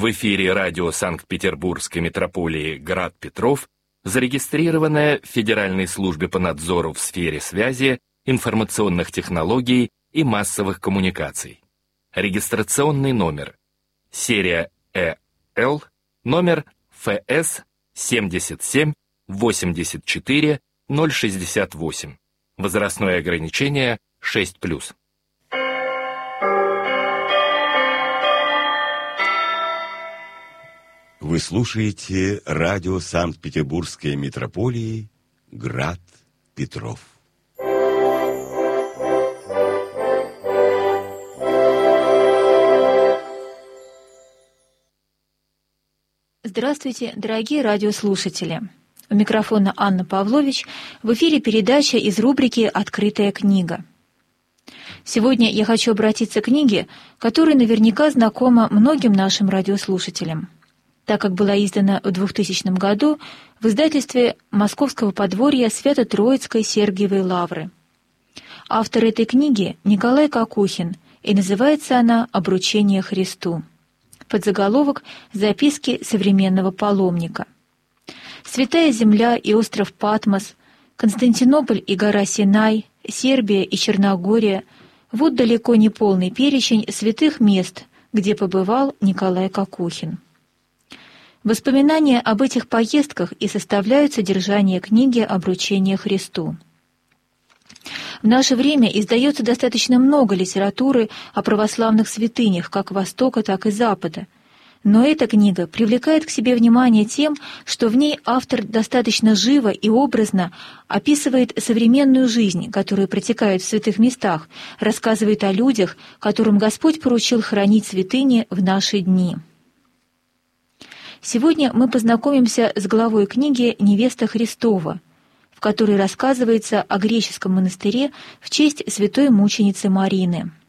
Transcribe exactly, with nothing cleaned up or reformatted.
В эфире радио Санкт-Петербургской метрополии «Град Петров», зарегистрированное в Федеральной службе по надзору в сфере связи, информационных технологий и массовых коммуникаций. Регистрационный номер. Серия Э Л, номер Ф С семьдесят семь восемьдесят четыре ноль шестьдесят восемь. Возрастное ограничение шесть плюс. Вы слушаете радио Санкт-Петербургской метрополии «Град Петров». Здравствуйте, дорогие радиослушатели. У микрофона Анна Павлович. В эфире передача из рубрики «Открытая книга». Сегодня я хочу обратиться к книге, которая наверняка знакома многим нашим радиослушателям, так как была издана в двухтысячном году в издательстве Московского подворья Свято-Троицкой Сергиевой Лавры. Автор этой книги Николай Кокухин, и называется она «Обручение Христу». Подзаголовок «Записки современного паломника». Святая Земля и остров Патмос, Константинополь и гора Синай, Сербия и Черногория — вот далеко не полный перечень святых мест, где побывал Николай Кокухин. Воспоминания об этих поездках и составляют содержание книги «Обручение Христу». В наше время издается достаточно много литературы о православных святынях как Востока, так и Запада. Но эта книга привлекает к себе внимание тем, что в ней автор достаточно живо и образно описывает современную жизнь, которая протекает в святых местах, рассказывает о людях, которым Господь поручил хранить святыни в наши дни. Сегодня мы познакомимся с главой книги «Невеста Христова», в которой рассказывается о греческом монастыре в честь святой мученицы Марины.